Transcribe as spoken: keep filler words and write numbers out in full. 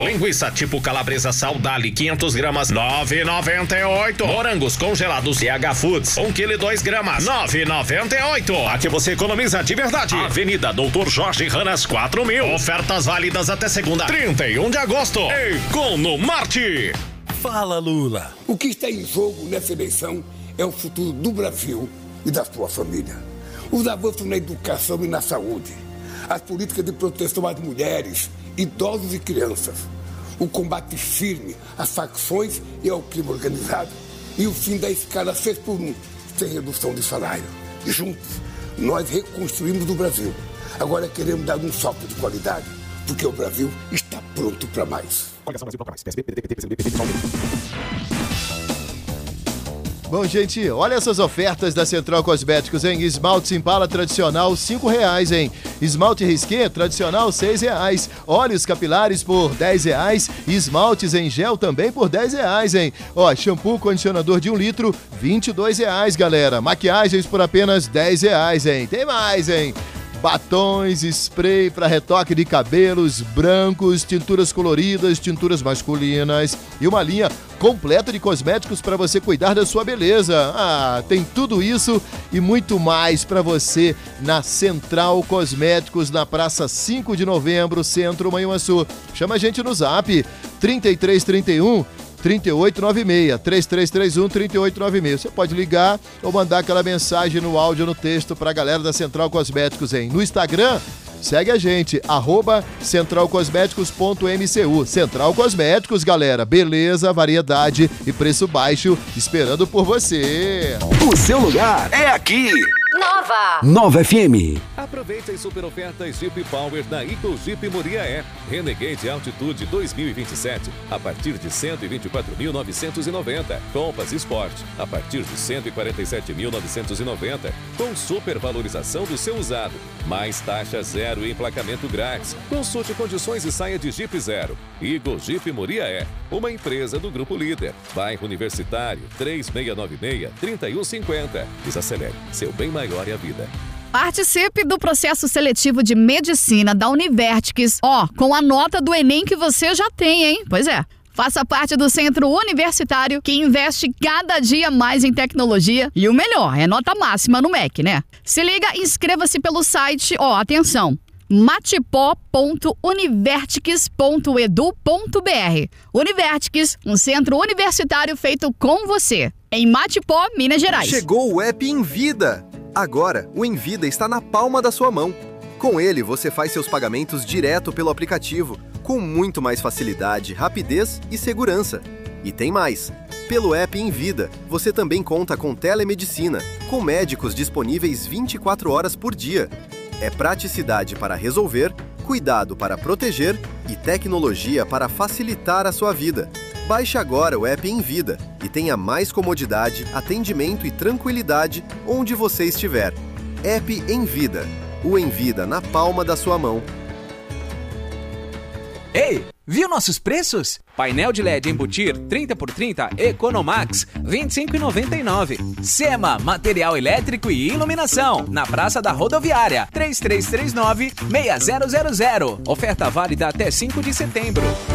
Linguiça tipo calabresa Saudale quinhentas gramas, nove reais e noventa e oito centavos. Morangos congelados C H Foods, um quilo e dois gramas, nove reais e noventa e oito centavos. Aqui você economiza de verdade. Avenida Doutor Jorge Ranas quatro mil. Ofertas válidas até segunda, trinta e um de agosto. Economarte. Fala, Lula. O que está em jogo nessa eleição é o futuro do Brasil e da sua família. Os avanços na educação e na saúde. As políticas de proteção às mulheres, idosos e crianças, o combate firme às facções e ao crime organizado e o fim da escala seis por um, sem redução de salário. Juntos, nós reconstruímos o Brasil. Agora queremos dar um salto de qualidade, porque o Brasil está pronto para mais. Bom, gente, olha essas ofertas da Central Cosméticos, hein? Esmalte Impala tradicional, cinco reais, hein? Esmalte Risqué tradicional, seis reais. Óleos capilares por dez reais. Esmaltes em gel também por dez reais, hein? Ó, shampoo condicionador de um litro, vinte e dois reais, galera. Maquiagens por apenas dez reais, hein? Tem mais, hein? Batons, spray para retoque de cabelos, brancos, tinturas coloridas, tinturas masculinas e uma linha completa de cosméticos para você cuidar da sua beleza. Ah, tem tudo isso e muito mais para você na Central Cosméticos, na Praça cinco de Novembro, Centro Manhuaçu. Chama a gente no Zap trinta e três, trinta e um, trinta e oito noventa e seis, três três três um, trinta e oito noventa e seis. Você pode ligar ou mandar aquela mensagem no áudio, no texto para a galera da Central Cosméticos, hein? No Instagram, segue a gente, arroba centralcosméticos ponto m c u. Central Cosméticos, galera, beleza, variedade e preço baixo esperando por você. O seu lugar é aqui. Nova Nova F M. Aproveite as super ofertas Jeep Power da Eco Jeep Moriaé. Renegade Altitude dois mil e vinte e sete a partir de cento e vinte e quatro mil novecentos e noventa. Compass Sport a partir de cento e quarenta e sete mil novecentos e noventa. Com super valorização do seu usado. Mais taxa zero e emplacamento grátis. Consulte condições e saia de Jeep Zero. Eco Jeep Moriaé, uma empresa do Grupo Líder. Bairro Universitário três seis nove seis, três um cinco zero. Desacelere, seu bem maior é a vida. Participe do processo seletivo de medicina da Univertics, ó, com a nota do Enem que você já tem, hein? Pois é. Faça parte do centro universitário que investe cada dia mais em tecnologia e o melhor, é nota máxima no M E C, né? Se liga, inscreva-se pelo site, ó, atenção, matipó ponto univertics ponto edu ponto br. Univertics, um centro universitário feito com você, em Matipó, Minas Gerais. Chegou o app Envida. Agora, o Envida está na palma da sua mão. Com ele, você faz seus pagamentos direto pelo aplicativo, com muito mais facilidade, rapidez e segurança. E tem mais. Pelo app Envida, você também conta com telemedicina, com médicos disponíveis vinte e quatro horas por dia. É praticidade para resolver, cuidado para proteger e tecnologia para facilitar a sua vida. Baixe agora o app Envida e tenha mais comodidade, atendimento e tranquilidade onde você estiver. App Envida. O Envida na palma da sua mão. Ei, viu nossos preços? Painel de L E D embutir trinta por trinta Economax, vinte e cinco reais e noventa e nove centavos. SEMA, material elétrico e iluminação, na Praça da Rodoviária, três três três nove, seis zero zero zero. Oferta válida até cinco de setembro.